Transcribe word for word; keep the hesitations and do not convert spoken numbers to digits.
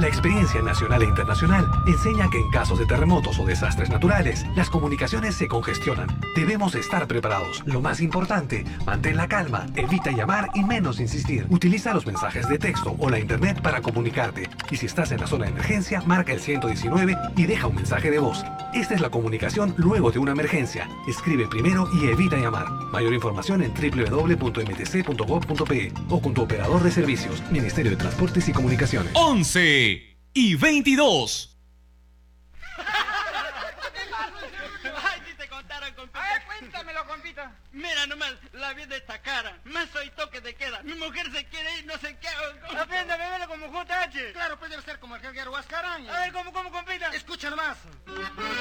La experiencia nacional e internacional enseña que en casos de terremotos o desastres naturales, las comunicaciones se congestionan. Debemos estar preparados. Lo más importante, mantén la calma, evita llamar y menos insistir. Utiliza los mensajes de texto o la internet para comunicarte. Y si estás en la zona de emergencia, marca el ciento diecinueve y deja un mensaje de voz. Esta es la comunicación luego de una emergencia. Escribe primero y evita llamar. Mayor información en doble u doble u doble u punto m t c punto gov punto p e o con tu operador de servicios, Ministerio de Transportes y Comunicaciones. once y veintidós. Ay, si te contaron, compita. A ver, cuéntamelo, compita. Mira nomás, la vida está cara. Más soy toque de queda. Mi mujer se quiere ir, no sé qué hago. Aprende a beberlo como J H. Claro, puede ser como el Helguero Huascarán. A ver, ¿cómo, cómo, compita? Escucha nomás.